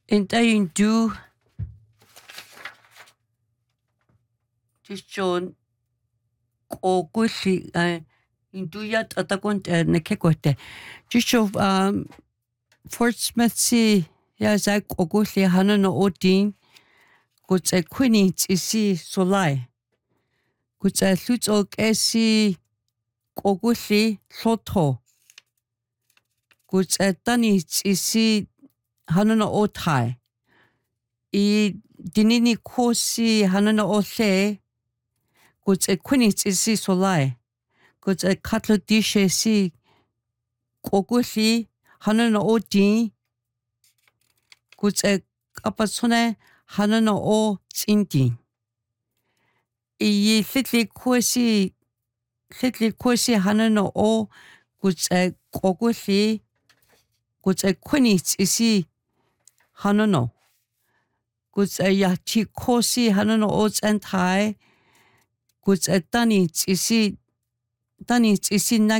Inte en du John Ogulli in du yat atakont nekekote. Just Portsmouth si ya zak Ogulli hanan odin guts quinny isi solai. Guts luts og esi Ogulli loto. Guts tani isi hanan otai. I dinini kosi hanan ole guts quinny isi solai. Guts katlo dishe si Ogulli hanan odin guts apasone hanan o tsindin. I litli kosi hanan o guts Ogulli guts quinny isi hanan guts yati kosi hanan o tsentai guts tani isi na